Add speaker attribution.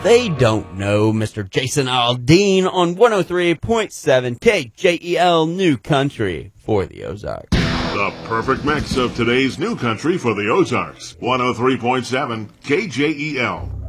Speaker 1: They Don't Know, Mr. Jason Aldean on 103.7 KJEL New Country for the Ozarks.
Speaker 2: The perfect mix of today's new country for the Ozarks. 103.7 KJEL.